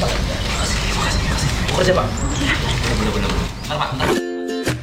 Makasih. Mau kerja, Pak? Bener. Ntar, Pak. Ntar.